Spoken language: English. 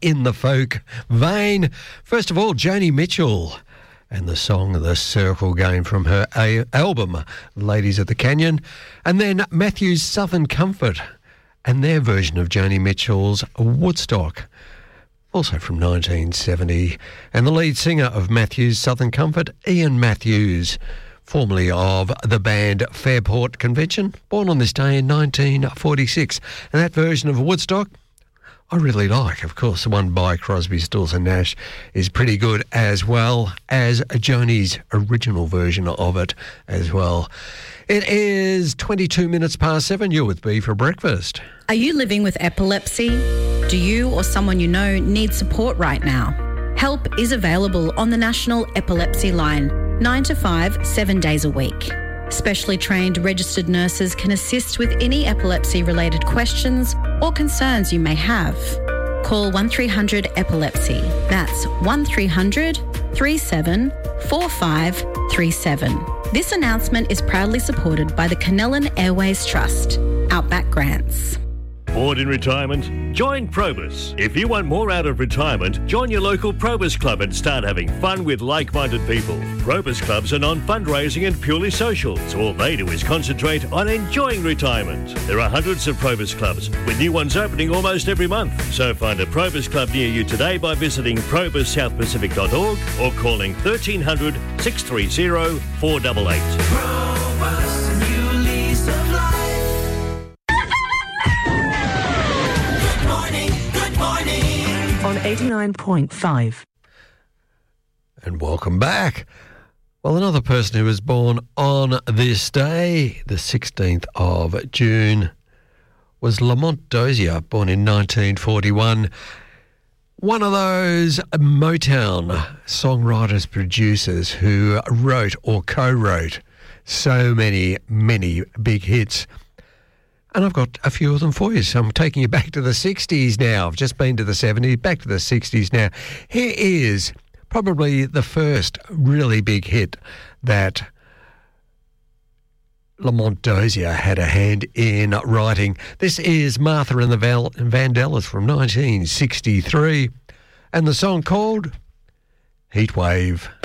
in the folk vein. First of all, Joni Mitchell and the song The Circle Game from her album, Ladies at the Canyon. And then Matthew's Southern Comfort and their version of Joni Mitchell's Woodstock, also from 1970. And the lead singer of Matthew's Southern Comfort, Ian Matthews, formerly of the band Fairport Convention, born on this day in 1946. And that version of Woodstock, I really like. Of course, the one by Crosby, Stills and Nash is pretty good, as well as Joni's original version of it as well. It is 22 minutes past 7. You're with B for breakfast. Are you living with epilepsy? Do you or someone you know need support right now? Help is available on the National Epilepsy Line, 9 to 5, 7 days a week. Specially trained registered nurses can assist with any epilepsy-related questions or concerns you may have. Call 1300 Epilepsy. That's 1300 37 4537. This announcement is proudly supported by the Canellan Airways Trust. Outback Grants. Bored in retirement? Join Probus. If you want more out of retirement, join your local Probus Club and start having fun with like-minded people. Probus Clubs are non-fundraising and purely social, so all they do is concentrate on enjoying retirement. There are hundreds of Probus Clubs, with new ones opening almost every month. So find a Probus Club near you today by visiting probussouthpacific.org or calling 1300 630 488. Probus, a new lease of life. On 89.5. And welcome back. Well, another person who was born on this day, the 16th of June, was Lamont Dozier, born in 1941. One of those Motown songwriters, producers who wrote or co-wrote so many big hits. And I've got a few of them for you. So I'm taking you back to the 60s now. I've just been to the 70s, back to the 60s now. Here is probably the first really big hit that Lamont Dozier had a hand in writing. This is Martha and the Vandellas from 1963. And the song called Heatwave.